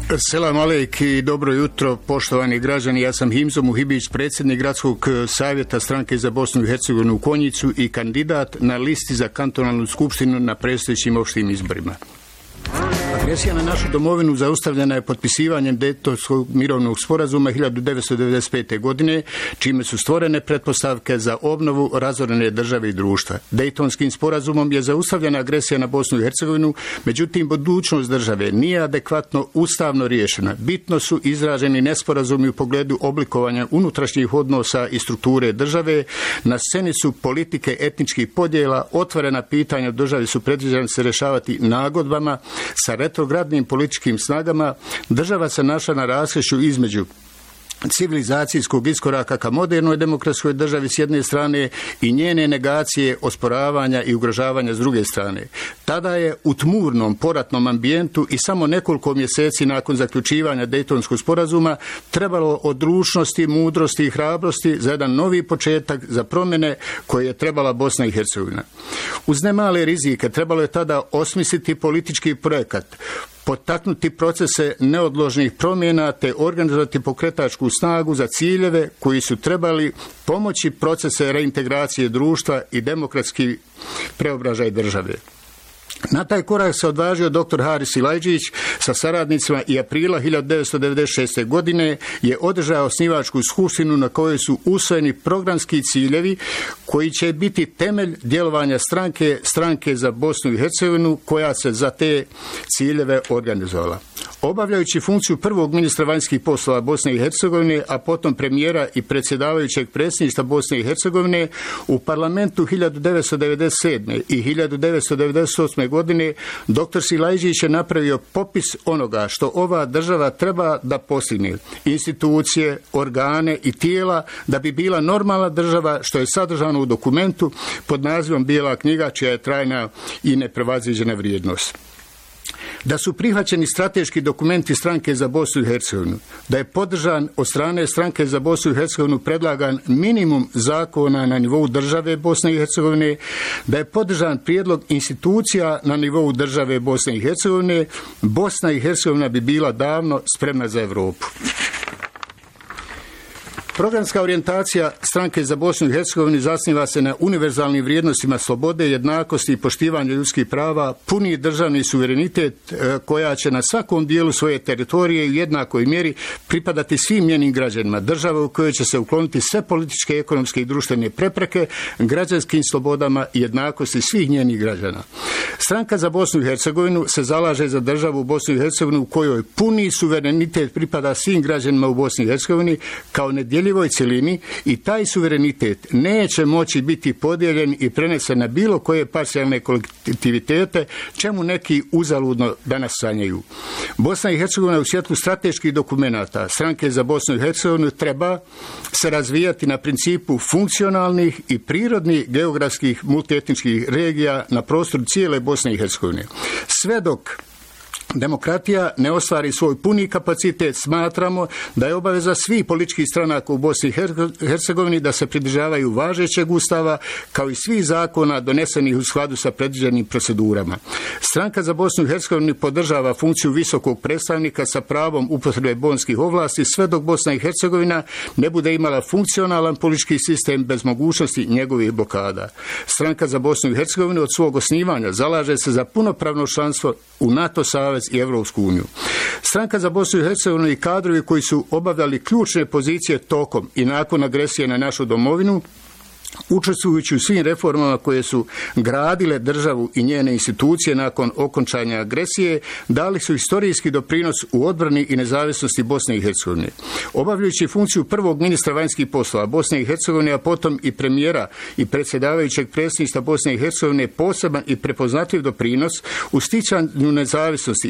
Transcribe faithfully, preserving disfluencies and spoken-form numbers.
Selam alejk i dobro jutro, poštovani građani. Ja sam Himzo Muhibić, predsjednik Gradskog savjeta stranke za Bosnu i Hercegovinu u Konjicu i kandidat na listi za kantonalnu skupštinu na predstojećim opštim izborima. Agresija na našu domovinu zaustavljena je potpisivanjem Dejtonskog mirovnog sporazuma hiljadu devetsto devedeset pete. godine, čime su stvorene pretpostavke za obnovu razorene države i društva. Dejtonskim sporazumom je zaustavljena agresija na Bosnu i Hercegovinu, međutim budućnost države nije adekvatno ustavno riješena. Bitno su izraženi nesporazumi u pogledu oblikovanja unutrašnjih odnosa i strukture države. Na sceni su politike etničkih podjela, otvorena pitanja u državi su predviđene se rješavati nagodbama sa retrogradnim političkim snagama. Država se našla na raskrižju između civilizacijskog iskoraka ka modernoj demokratskoj državi s jedne strane i njene negacije, osporavanja i ugrožavanja s druge strane. Tada je u tmurnom poratnom ambijentu i samo nekoliko mjeseci nakon zaključivanja Dejtonskog sporazuma trebalo odlučnosti, mudrosti i hrabrosti za jedan novi početak, za promjene koje je trebala Bosna i Hercegovina. Uz nemale rizike trebalo je tada osmisliti politički projekat, potaknuti procese neodložnih promjena te organizovati pokretačku snagu za ciljeve koji su trebali pomoći procese reintegracije društva i demokratski preobražaj države. Na taj korak se odvažio doktor Haris Silajdžić sa saradnicima i aprila hiljadu devetsto devedeset šeste. godine je održao osnivačku skupštinu na kojoj su usvojeni programski ciljevi koji će biti temelj djelovanja stranke, stranke za Bosnu i Hercegovinu, koja se za te ciljeve organizovala. Obavljajući funkciju prvog ministra vanjskih poslova Bosne i Hercegovine, a potom premijera i predsjedavajućeg predsjedništva Bosne i Hercegovine, u parlamentu hiljadu devetsto devedeset sedme. i hiljadu devetsto devedeset osme. godine doktor Silajdžić je napravio popis onoga što ova država treba da postigne, institucije, organe i tijela da bi bila normalna država, što je sadržano u dokumentu pod nazivom Bijela knjiga, čija je trajna i neprevaziđena vrijednost. Da su prihvaćeni strateški dokumenti stranke za Bosnu i Hercegovinu, da je podržan od strane stranke za Bosnu i Hercegovinu predlagan minimum zakona na nivou države Bosne i Hercegovine, da je podržan prijedlog institucija na nivou države Bosne i Hercegovine, Bosna i Hercegovina bi bila davno spremna za Europu. Programska orijentacija stranke za Bosnu i Hercegovinu zasniva se na univerzalnim vrijednostima slobode, jednakosti i poštivanja ljudskih prava, puni državni suverenitet koja će na svakom dijelu svoje teritorije u jednakoj mjeri pripadati svim njenim građanima, država u kojoj će se ukloniti sve političke, ekonomske i društvene prepreke građanskim slobodama i jednakosti svih njenih građana. Stranka za Bosnu i Hercegovinu se zalaže za državu u Bosnu i Hercegovinu u kojoj puni suverenitet pripada svim građanima u Bosni i Hercegovini kao nedjeljiv cjelini i taj suverenitet neće moći biti podijeljen i prenesen na bilo koje parcijalne kolektivitete, čemu neki uzaludno danas sanjaju. Bosna i Hercegovina u svjetlu strateških dokumenata stranke za Bosnu i Hercegovinu treba se razvijati na principu funkcionalnih i prirodnih geografskih multietničkih regija na prostoru cijele Bosne i Hercegovine. Sve dok demokratija ne ostvari svoj puni kapacitet, smatramo da je obaveza svih političkih stranaka u Bosni i Hercegovini da se pridržavaju važećeg ustava kao i svih zakona donesenih u skladu sa predviđenim procedurama. Stranka za Bosnu i Hercegovinu podržava funkciju visokog predstavnika sa pravom upotrebe bonskih ovlasti sve dok Bosna i Hercegovina ne bude imala funkcionalan politički sistem bez mogućnosti njegovih blokada. Stranka za Bosnu i Hercegovinu od svog osnivanja zalaže se za punopravno članstvo u NATO savez i Evropsku uniju. Stranka za Bosnu i Hercegovinu i kadrovi koji su obavljali ključne pozicije tokom i nakon agresije na našu domovinu, učestvujući u svim reformama koje su gradile državu i njene institucije nakon okončanja agresije, dali su historijski doprinos u odbrani i nezavisnosti Bosne i Hercegovine. Obavljajući funkciju prvog ministra vanjskih poslova Bosne i Hercegovine, a potom i premijera i predsjedavajućeg predsjedništva Bosne i Hercegovine, poseban i prepoznatljiv doprinos u sticanju nezavisnosti